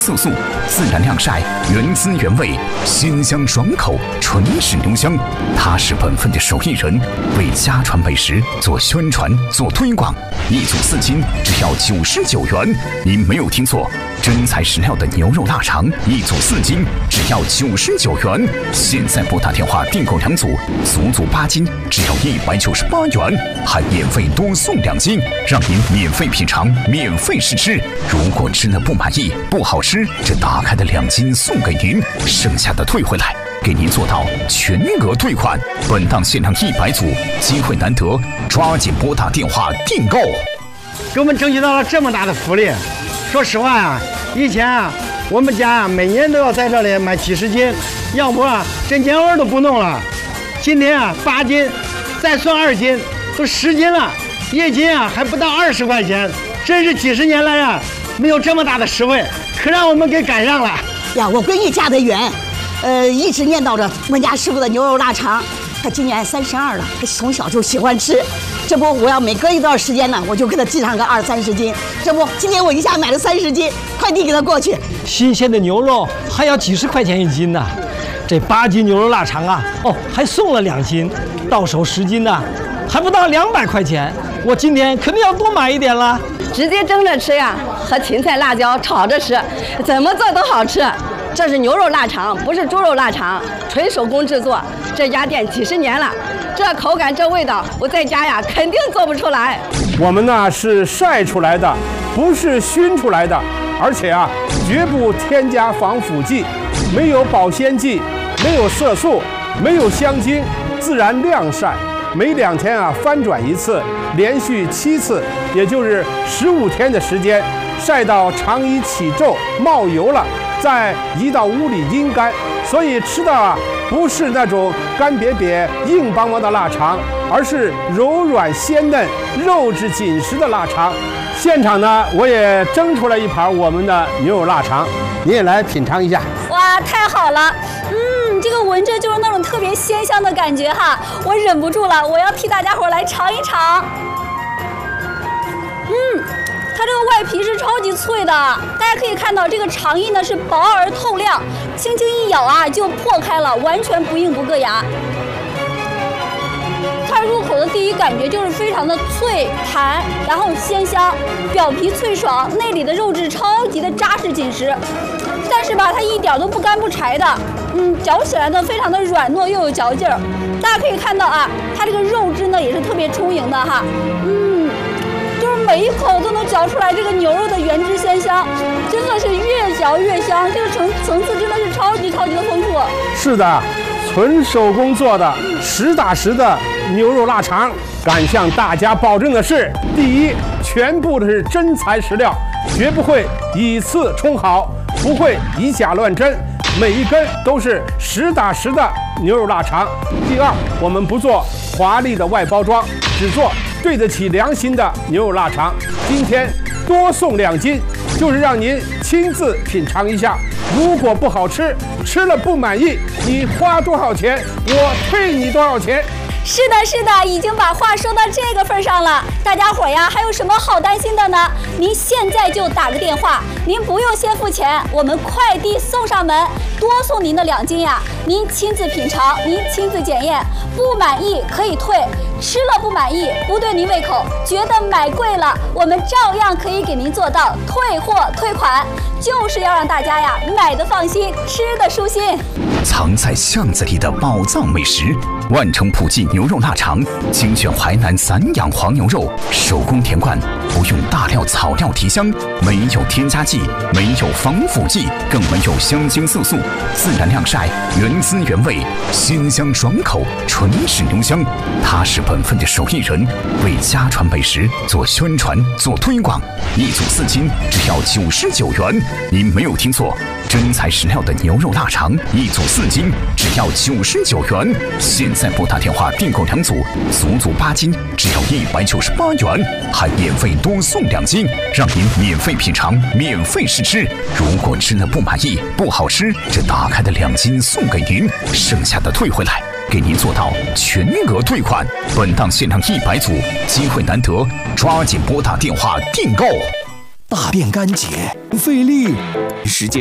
色素，自然晾晒，原汁原味，鲜香爽口，纯是牛香。它是本分的手艺人，为家传美食做宣传、做推广。1组4斤，只要99元。您没有听错，真材实料的牛肉腊肠，1组4斤，只要99元。现在拨打电话订购2组，足足8斤，只要198元，还免费多送2斤，让您免费品尝，免费试吃。如果吃了不满意、不好吃，这打开的2斤送给您，剩下的退回来，给您做到全额退款。本档限量100组，机会难得，抓紧拨打电话订购。 给我们争取到了这么大的福利。说实话呀，以前啊，我们家每年都要在这里买几十斤，要不这年味都不弄了。今天啊8斤，再算2斤，都10斤了，1斤啊还不到20块钱，真是几十年来啊没有这么大的实惠，可让我们给赶上了呀！我闺女嫁得远，一直念叨着我们家师傅的牛肉腊肠。她今年32了，她从小就喜欢吃。这不，我要每隔一段时间呢，我就给她寄上个20-30斤。这不，今天我一下买了30斤，快递给她过去。 新鲜的牛肉还要几十块钱1斤呢，这8斤牛肉腊肠啊，还送了2斤，到手10斤呢，还不到200块钱。我今天肯定要多买一点了。 直接蒸着吃呀，和芹菜、辣椒炒着吃，怎么做都好吃。这是牛肉腊肠，不是猪肉腊肠，纯手工制作。这家店几十年了，这口感、这味道，我在家呀肯定做不出来。 我们呢是晒出来的，不是熏出来的，而且啊，绝不添加防腐剂，没有保鲜剂，没有色素，没有香精，自然晾晒。每2天啊翻转1次，连续7次，也就是15天的时间，晒到肠衣起皱、冒油了，再移到屋里阴干。所以吃的啊不是那种干瘪瘪、硬邦邦的腊肠，而是柔软鲜嫩、肉质紧实的腊肠。现场呢，我也蒸出来一盘我们的牛肉腊肠，你也来品尝一下。 哇，太好了！这个闻着就是那种特别鲜香的感觉哈，我忍不住了，我要替大家伙来尝一尝。它这个外皮是超级脆的，大家可以看到这个肠衣呢是薄而透亮，轻轻一咬啊就破开了，完全不硬不硌牙。它入口的第一感觉就是非常的脆弹，然后鲜香，表皮脆爽，内里的肉质超级的扎实紧实。但是吧，它一点都不干不柴的，嚼起来呢非常的软糯又有嚼劲儿。大家可以看到啊，它这个肉质呢也是特别充盈的哈，就是每一口都能嚼出来这个牛肉的原汁鲜香，真的是越嚼越香，这个层次真的是超级的丰富。 是的，纯手工做的实打实的牛肉腊肠，敢向大家保证的是，第一，全部的是真材实料，绝不会以次充好，不会以假乱真，每一根都是实打实的牛肉腊肠。第二，我们不做华丽的外包装，只做对得起良心的牛肉腊肠。今天多送2斤，就是让您亲自品尝一下。如果不好吃，吃了不满意，你花多少钱，我退你多少钱。 是的，已经把话说到这个份上了。大家伙呀，还有什么好担心的呢？您现在就打个电话，您不用先付钱，我们快递送上门，多送您的2斤呀。您亲自品尝，您亲自检验，不满意可以退，吃了不满意，不对您胃口，觉得买贵了，我们照样可以给您做到退货退款，就是要让大家呀买的放心，吃的舒心。 藏在巷子里的宝藏美食，万城普记牛肉腊肠，精选淮南散养黄牛肉，手工填灌，不用大料草料提香，没有添加剂，没有防腐剂，更没有香精色素，自然晾晒，原汁原味，鲜香爽口，纯是牛香。它是本分的手艺人，为家传美食做宣传、做推广。1组4斤，只要99元。您没有听错，真材实料的牛肉腊肠，1组4斤，只要99元。现在拨打电话订购2组，足足8斤，只要198元，还免费多送2斤，让您免费品尝，免费试吃。如果吃了不满意、不好吃，这打开的2斤送给您，剩下的退回来，给您做到全额退款。本档限量100组，机会难得，抓紧拨打电话订购。 大便干结，费力，时间。